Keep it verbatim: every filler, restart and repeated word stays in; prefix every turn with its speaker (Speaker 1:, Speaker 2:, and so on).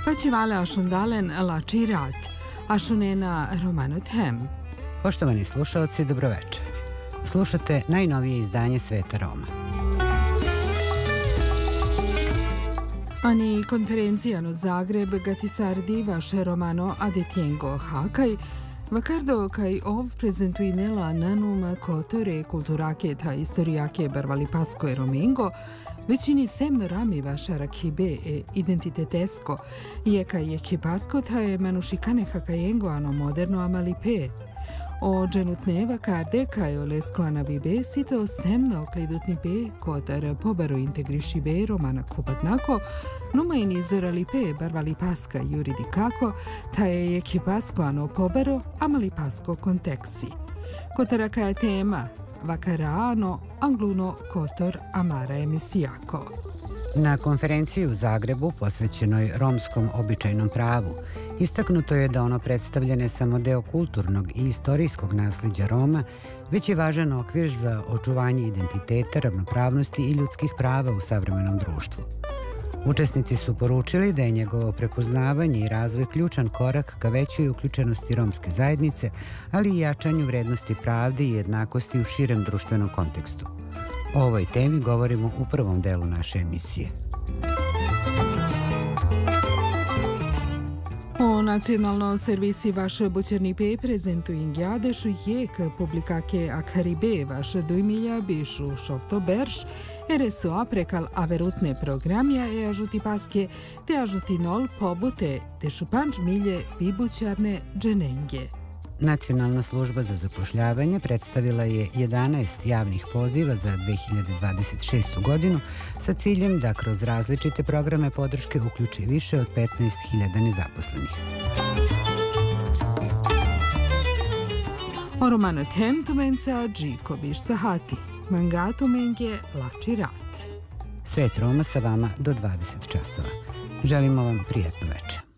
Speaker 1: Facevale ašundalen lači rat, ašunena romanot hem.
Speaker 2: Poštovani slušalci, dobroveče. Slušate najnovije izdanje Sveta Roma.
Speaker 1: Ani konferencijano Zagreb gatisardi vaše romano Adetjengo Hakaj, vakardo kaj ov prezentuinela nanum kotore kulturaketa historijake barvali pasko e romengo, većini semno rami vaša rakhibe e identitetesko, je kaj je kipasko ta je manušikane hakajengo ano moderno amalipe. O dženutneva karde kaj o lesko anavibe sito semno klidutni be kotar pobaro integriši be romana kubatnako, numa in izorali pe barvali paska juridi kako, ta je je kipasko ano pobaro amali pasko konteksi. Kotara kaj tema, vakarano angluno kotor amara emisijako.
Speaker 2: Na konferenciji u Zagrebu posvećenoj romskom običajnom pravu istaknuto je da ono predstavlja ne samo deo kulturnog i istorijskog nasljeđa Roma, već je važan okvir za očuvanje identiteta, ravnopravnosti i ljudskih prava u savremenom društvu. Učesnici su poručili da je njegovo prepoznavanje i razvoj ključan korak ka većoj uključenosti romske zajednice, ali i jačanju vrednosti pravde i jednakosti u širem društvenom kontekstu. O ovoj temi govorimo u prvom delu naše emisije.
Speaker 1: O nacionalno servisi vaše bućerni pe prezentuin gjadešu jek publikake Akharibe vaše dujmilja bišu šofto berš, ere su aprekal averutne programija e ažuti paske te ažuti nol pobute te šupanč milje bibućarne dženenge.
Speaker 2: Nacionalna služba za zapošljavanje predstavila je jedanaest javnih poziva za dve hiljade dvadeset šestu godinu sa ciljem da kroz različite programe podrške uključi više od petnaest hiljada nezaposlenih.
Speaker 1: O romano tem tumenca džiko biš sahati, manga tumenge lači rat.
Speaker 2: Svet Roma sa vama do dvadeset časova. Želimo vam prijatno večer.